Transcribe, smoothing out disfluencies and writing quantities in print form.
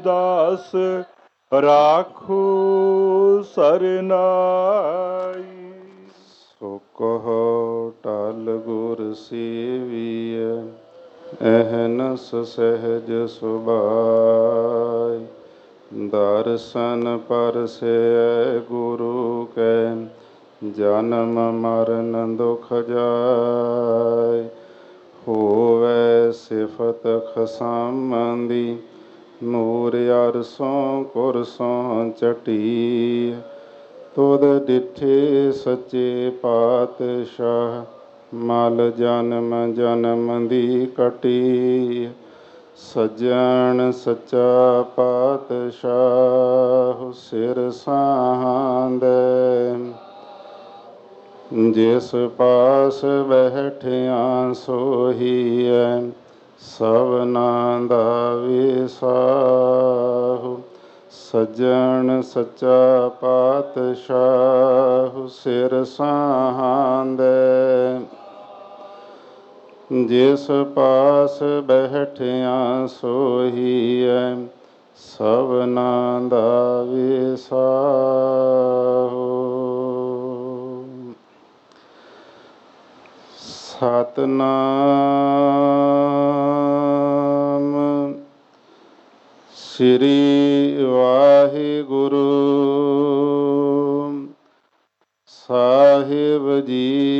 ਦਾਸ ਰਾਖੂ ਸਰਨਾਈ। ਸੋ ਕਹੋ ਟਲ ਗੁਰ ਸੇਵੀਐ, ਅਹਨਸ ਸਹਿਜ ਸੁਭਾਈ। ਦਰਸ਼ਨ ਪਰਸੈ ਗੁਰੂ ਕੈ, ਜਨਮ ਮਰਨ ਦੁਖ ਜਾਇ। ਹੋਵੈ ਸਿਫਤ ਖਸਮ ਦੀ, ਨੂਰ ਅਰਸੋਂ ਕੁਰਸੋਂ ਚਟੀ। ਤੁਧ ਡਿਠੇ ਸੱਚੇ ਪਾਤਸ਼ਾਹ, ਮਲ ਜਨਮ ਜਨਮ ਦੀ ਕਟੀ। ਸੱਜਣ ਸੱਚਾ ਪਾਤਸ਼ਾਹ, ਸਿਰ ਸਾਂਦੈ। ਜਿਸ ਪਾਸ ਬੈਠਿਆ ਸੋਹੀਐ, ਸਭਨਾ ਦਾ ਵਿਸਾਹੂ। ਸੱਜਣ ਸੱਚਾ ਪਾਤਸ਼ਾਹ, ਸਿਰ ਸਾਂਦੈ। ਜਿਸ ਪਾਸ ਬੈਠਿਆ ਸੋਹੀਐ, ਸਭਨਾ ਦਾ ਵਿਸਾਹੂ। ਸਤਿਨਾਮ ਸ੍ਰੀ ਵਾਹਿਗੁਰੂ ਸਾਹਿਬ ਜੀ।